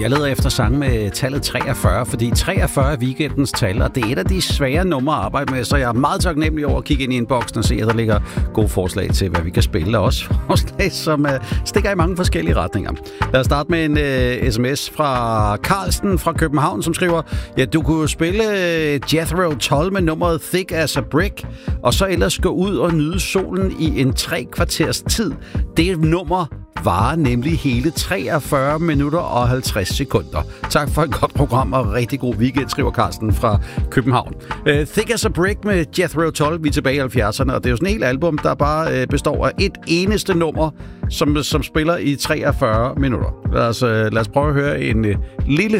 Jeg leder efter sange med tallet 43, fordi 43 er weekendens tal, og det er et af de svære numre at arbejde med, så jeg er meget taknemmelig over at kigge ind i inboxen og se, at der ligger gode forslag til, hvad vi kan spille, og også forslag, som stikker i mange forskellige retninger. Lad os starte med en sms fra Carlsen fra København, som skriver, ja, du kunne jo spille Jethro Tull med nummeret Thick as a Brick, og så ellers gå ud og nyde solen i en 3 kvarters tid. Det nummer varer nemlig hele 43 minutter og 50 sekunder. Tak for et godt program og rigtig god weekend, skriver Carsten fra København. Thick as a Brick med Jethro Tull, vi er tilbage i 70'erne, og det er jo sådan et helt album, der bare består af et eneste nummer, som spiller i 43 minutter. Lad os prøve at høre en lille